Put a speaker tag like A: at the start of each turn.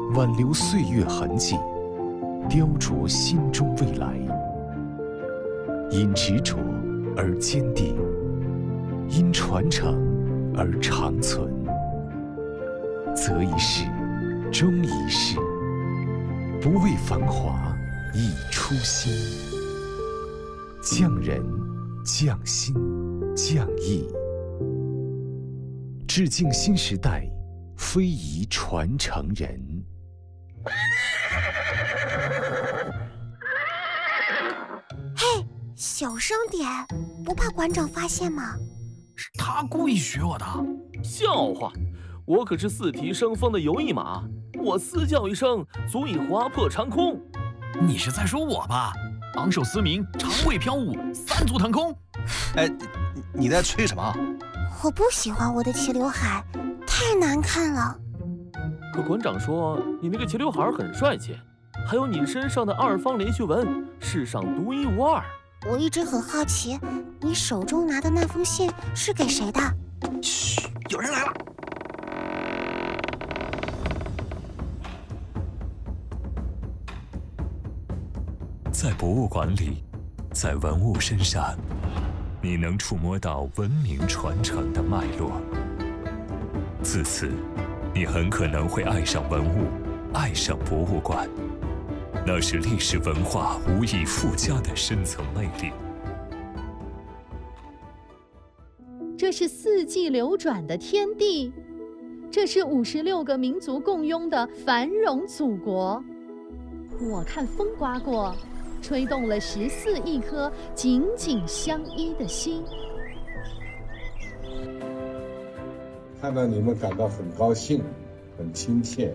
A: 挽留岁月痕迹，雕琢心中未来。因执着而坚定，因传承而长存。择一事，终一事，不为繁华，以初心。匠人，匠心，匠艺，致敬新时代非遗传承人。
B: 嘿，小声点，不怕馆长发现吗？
C: 是他故意学我的。
D: 笑话，我可是四蹄生风的游艺马，我嘶叫一声足以划破长空。
C: 你是在说我吧？昂首嘶鸣，长尾飘舞，三足腾空。
E: 哎，你在吹什么？
B: 我不喜欢我的齐刘海，太难看了。
D: 可馆长说你那个齐刘海很帅气，还有你身上的2方连续纹，世上独一无二。
B: 我一直很好奇，你手中拿的那封信是给谁的？
E: 嘘，有人来了。
F: 在博物馆里，在文物身上，你能触摸到文明传承的脉络。自此，你很可能会爱上文物，爱上博物馆。那是历史文化无以复加的深层魅力。
G: 这是四季流转的天地，这是56个民族共拥的繁荣祖国。我看风刮过，吹动了14亿颗紧紧相依的心。
H: 看到你们感到很高兴，很亲切。